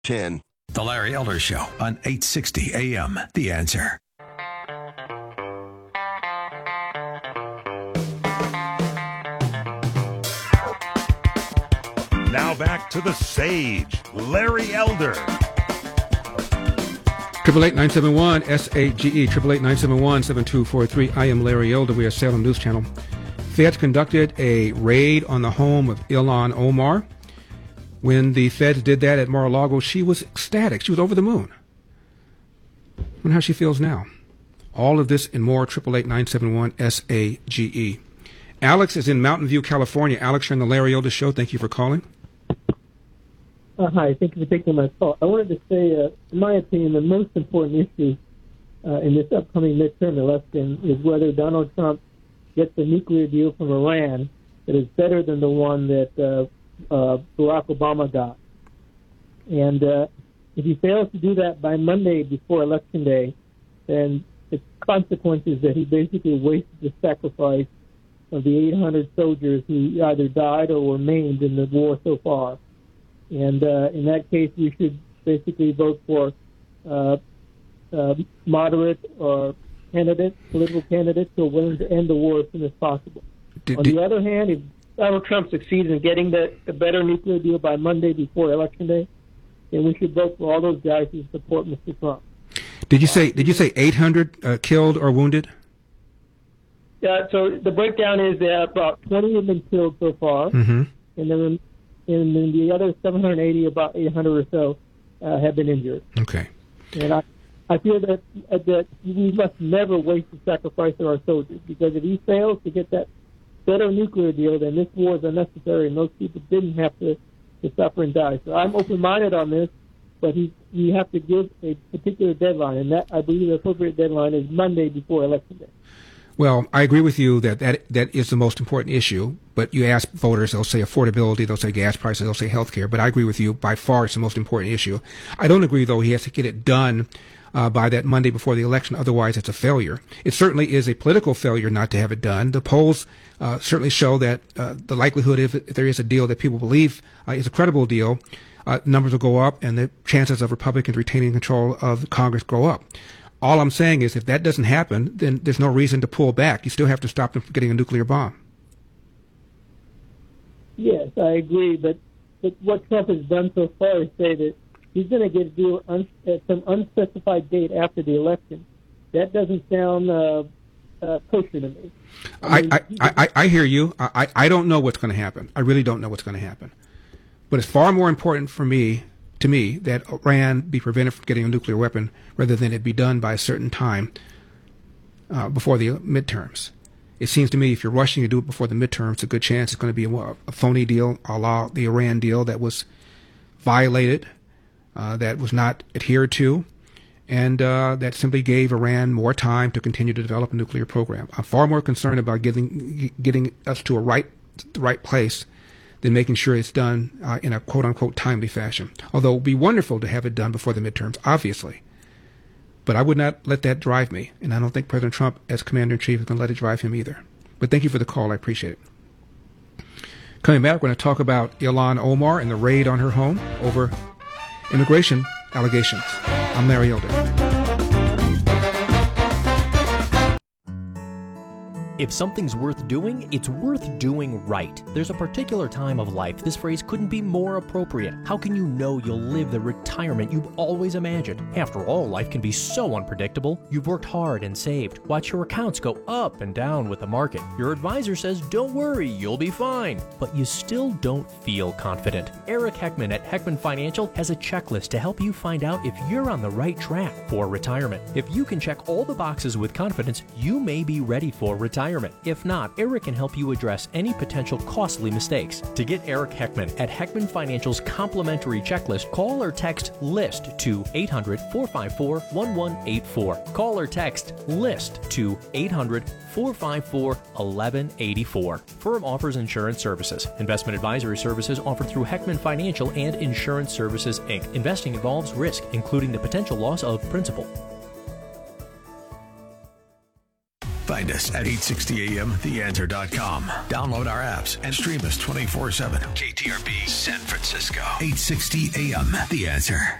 10. The Larry Elder Show on 860 AM. The Answer. Now back to the Sage, Larry Elder. 888-971-SAGE, 888-971-7243. I am Larry Elder. We are Salem News Channel. Feds conducted a raid on the home of Ilhan Omar. When the feds did that at Mar-a-Lago, she was ecstatic. She was over the moon. I wonder how she feels now. All of this and more, 888-971-SAGE. Alex is in Mountain View, California. Alex, you're on the Larry Elder Show. Thank you for calling. Hi, thank you for taking my call. I wanted to say, in my opinion, the most important issue in this upcoming midterm election is whether Donald Trump gets a nuclear deal from Iran that is better than the one that Barack Obama got. And if he fails to do that by Monday before Election Day, then the consequence is that he basically wasted the sacrifice of the 800 soldiers who either died or were maimed in the war so far. And in that case, we should basically vote for moderate or political candidates who are willing to end the war as soon as possible. On the other hand, if Donald Trump succeeds in getting the better nuclear deal by Monday before Election Day, then we should vote for all those guys who support Mr. Trump. Did you say 800 killed or wounded? Yeah. So the breakdown is that about 20 have been killed so far, and then the other 780, about 800 or so, have been injured. Okay. And I feel that we must never waste the sacrifice of our soldiers, because if he fails to get that better nuclear deal, then this war is unnecessary, and those people didn't have to suffer and die. So I'm open-minded on this, but we have to give a particular deadline, and that, I believe, the appropriate deadline is Monday before Election Day. Well, I agree with you that is the most important issue, but you ask voters, they'll say affordability, they'll say gas prices, they'll say health care, but I agree with you, by far it's the most important issue. I don't agree, though, he has to get it done by that Monday before the election, otherwise it's a failure. It certainly is a political failure not to have it done. The polls certainly show that the likelihood, if there is a deal that people believe is a credible deal, numbers will go up and the chances of Republicans retaining control of Congress go up. All I'm saying is if that doesn't happen, then there's no reason to pull back. You still have to stop them from getting a nuclear bomb. Yes, I agree. But what Trump has done so far is say that he's going to get a deal at some unspecified date after the election. That doesn't sound kosher to me. I hear you. I don't know what's going to happen. I really don't know what's going to happen. But it's far more important to me, that Iran be prevented from getting a nuclear weapon rather than it be done by a certain time before the midterms. It seems to me if you're rushing to do it before the midterms, it's a good chance it's going to be a phony deal, a la the Iran deal that was violated, that was not adhered to, and that simply gave Iran more time to continue to develop a nuclear program. I'm far more concerned about getting us to the right place than making sure it's done in a quote-unquote timely fashion. Although it would be wonderful to have it done before the midterms, obviously. But I would not let that drive me, and I don't think President Trump, as Commander-in-Chief, is going to let it drive him either. But thank you for the call. I appreciate it. Coming back, we're going to talk about Ilhan Omar and the raid on her home over immigration allegations. I'm Larry Elder. If something's worth doing, it's worth doing right. There's a particular time of life this phrase couldn't be more appropriate. How can you know you'll live the retirement you've always imagined? After all, life can be so unpredictable. You've worked hard and saved. Watch your accounts go up and down with the market. Your advisor says, don't worry, you'll be fine. But you still don't feel confident. Eric Heckman at Heckman Financial has a checklist to help you find out if you're on the right track for retirement. If you can check all the boxes with confidence, you may be ready for retirement. If not, Eric can help you address any potential costly mistakes. To get Eric Heckman at Heckman Financial's complimentary checklist, call or text LIST to 800-454-1184. Call or text LIST to 800-454-1184. Firm offers insurance services. Investment advisory services offered through Heckman Financial and Insurance Services, Inc. Investing involves risk, including the potential loss of principal. Find us at 860amtheanswer.com. Download our apps and stream us 24/7. KTRB San Francisco. 860 AM. The Answer.